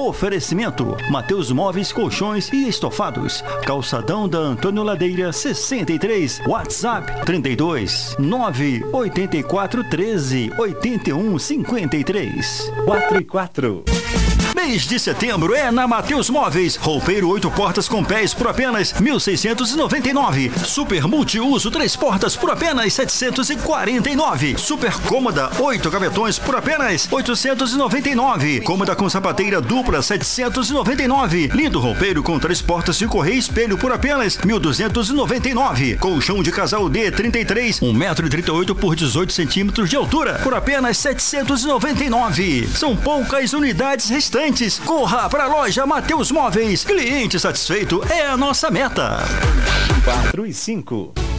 Oferecimento: Mateus Móveis, Colchões e Estofados. Calçadão da Antônio Ladeira 63. WhatsApp 32 984 13 81 53 44. Mês de setembro é na Mateus Móveis. Roupeiro 8 portas com pés por apenas 1.699. Super multiuso 3 portas por apenas 749. Super cômoda 8 gavetões por apenas 899. Cômoda com sapateira dupla 799. Lindo roupeiro com 3 portas de correia e espelho por apenas 1.299. Colchão de casal D 33, 1,38 m por 18 centímetros de altura por apenas 799. São poucas unidades restantes. Corra para a loja Mateus Móveis. Cliente satisfeito é a nossa meta. 4 e 5.